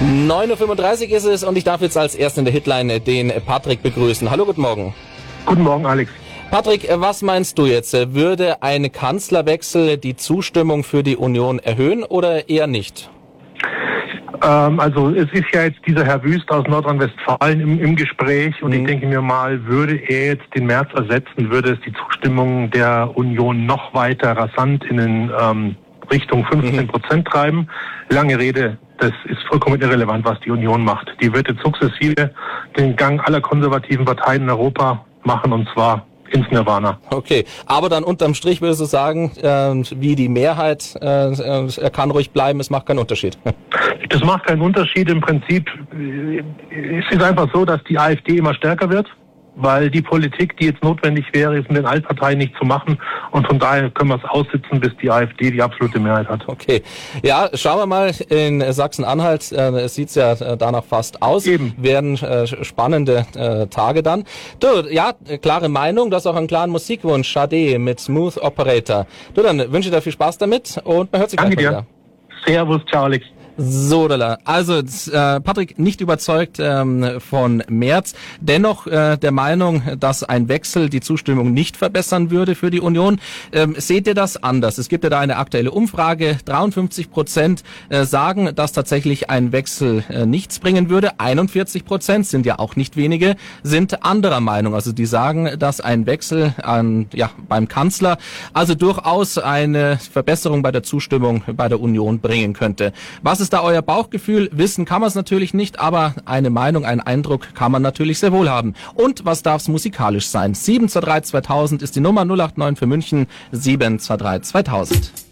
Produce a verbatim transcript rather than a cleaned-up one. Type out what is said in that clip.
neun Uhr fünfunddreißig ist es und ich darf jetzt als Ersten in der Hitline den Patrick begrüßen. Hallo, guten Morgen. Guten Morgen, Alex. Patrick, was meinst du jetzt? Würde ein Kanzlerwechsel die Zustimmung für die Union erhöhen oder eher nicht? Ähm, also es ist ja jetzt dieser Herr Wüst aus Nordrhein-Westfalen im, im Gespräch und mhm. ich denke mir mal, würde er jetzt den März ersetzen, würde es die Zustimmung der Union noch weiter rasant in den, ähm, Richtung fünfzehn Prozent treiben. Lange Rede, das ist vollkommen irrelevant, was die Union macht. Die wird jetzt sukzessive den Gang aller konservativen Parteien in Europa machen, und zwar ins Nirvana. Okay, aber dann unterm Strich würdest du sagen, äh, wie die Mehrheit, äh, er kann ruhig bleiben, es macht keinen Unterschied. Das macht keinen Unterschied. Im Prinzip es ist einfach so, dass die AfD immer stärker wird, weil die Politik, die jetzt notwendig wäre, ist in den Altparteien nicht zu machen. Und von daher können wir es aussitzen, bis die AfD die absolute Mehrheit hat. Okay. Ja, schauen wir mal in Sachsen-Anhalt. Äh, es sieht ja äh, danach fast aus. Eben. Werden äh, spannende äh, Tage dann. Du, ja, klare Meinung. Du hast auch einen klaren Musikwunsch. Schade mit Smooth Operator. Du, dann wünsche ich dir viel Spaß damit und man hört sich Danke gleich dir. wieder. Servus, ciao, Alex. So, also äh, Patrick nicht überzeugt ähm, von Merz, dennoch äh, der Meinung, dass ein Wechsel die Zustimmung nicht verbessern würde für die Union. Ähm, seht ihr das anders? Es gibt ja da eine aktuelle Umfrage, dreiundfünfzig Prozent äh, sagen, dass tatsächlich ein Wechsel äh, nichts bringen würde. einundvierzig Prozent, sind ja auch nicht wenige, sind anderer Meinung. Also die sagen, dass ein Wechsel an, ja, beim Kanzler also durchaus eine Verbesserung bei der Zustimmung bei der Union bringen könnte. Was ist da euer Bauchgefühl? Wissen kann man es natürlich nicht, aber eine Meinung, einen Eindruck kann man natürlich sehr wohl haben. Und was darf es musikalisch sein? sieben zwei drei zweitausend ist die Nummer null acht neun für München, sieben zwei drei zweitausend.